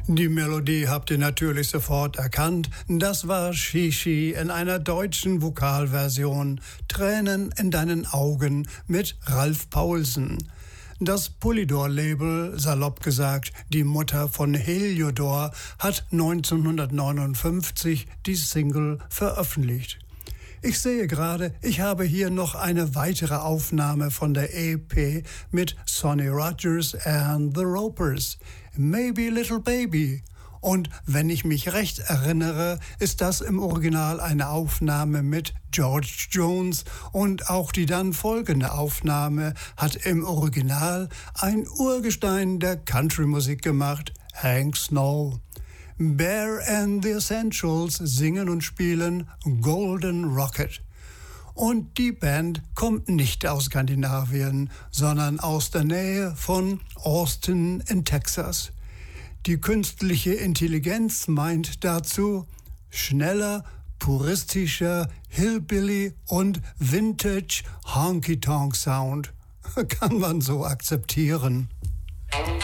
Die Melodie habt ihr natürlich sofort erkannt. Das war Shishi in einer deutschen Vokalversion. Tränen in deinen Augen mit Ralf Paulsen. Das Polydor-Label, salopp gesagt, die Mutter von Heliodor, hat 1959 die Single veröffentlicht. Ich sehe gerade, ich habe hier noch eine weitere Aufnahme von der EP mit Sonny Rogers and the Ropers, Maybe Little Baby. Und wenn ich mich recht erinnere, ist das im Original eine Aufnahme mit George Jones und auch die dann folgende Aufnahme hat im Original ein Urgestein der Country-Musik gemacht, Hank Snow. Bear and the Essentials singen und spielen Golden Rocket. Und die Band kommt nicht aus Skandinavien, sondern aus der Nähe von Austin in Texas. Die künstliche Intelligenz meint dazu schneller, puristischer, Hillbilly und Vintage Honky-Tonk Sound. Kann man so akzeptieren.